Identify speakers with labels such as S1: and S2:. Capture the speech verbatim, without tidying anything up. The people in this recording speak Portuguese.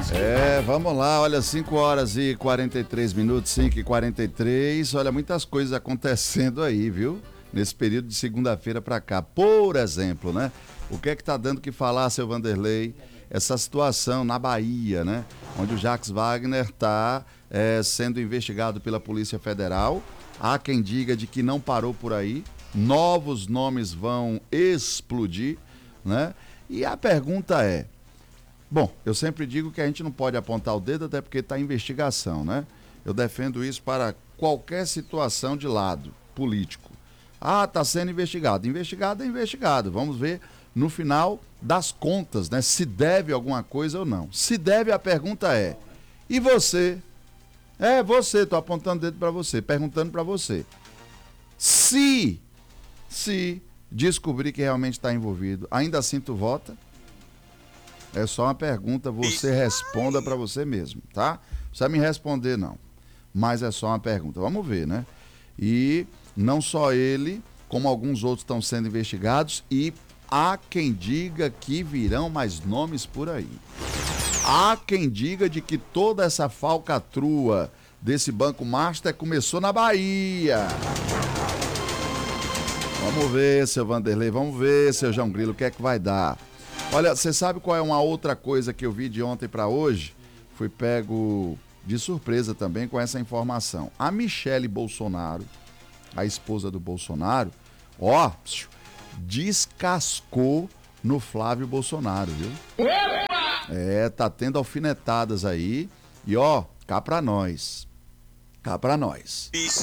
S1: É, vamos lá, olha, cinco horas e quarenta e três minutos, cinco e quarenta e três, olha, muitas coisas acontecendo aí, viu? Nesse período de segunda-feira pra cá. Por exemplo, né? O que é que tá dando que falar, seu Vanderlei? Essa situação na Bahia, né? Onde o Jacques Wagner tá é, sendo investigado pela Polícia Federal. Há quem diga de que não parou por aí. Novos nomes vão explodir, né? E a pergunta é, bom, eu sempre digo que a gente não pode apontar o dedo, até porque está em investigação, né? Eu defendo isso para qualquer situação de lado político. Ah, está sendo investigado. Investigado é investigado. Vamos ver no final das contas, né? Se deve alguma coisa ou não. Se deve, a pergunta é, e você? É, você, estou apontando o dedo para você, perguntando para você. Se, se descobrir que realmente está envolvido, ainda assim tu vota? É só uma pergunta, você responda para você mesmo, tá? Não precisa me responder, não. Mas é só uma pergunta. Vamos ver, né? E não só ele, como alguns outros estão sendo investigados e há quem diga que virão mais nomes por aí. Há quem diga de que toda essa falcatrua desse Banco Master começou na Bahia. Vamos ver, seu Vanderlei, vamos ver, seu João Grilo, o que é que vai dar? Olha, você sabe qual é uma outra coisa que eu vi de ontem para hoje? Fui pego de surpresa também com essa informação. A Michele Bolsonaro, a esposa do Bolsonaro, ó, descascou no Flávio Bolsonaro, viu? É, tá tendo alfinetadas aí e ó, cá pra nós. Cá pra nós.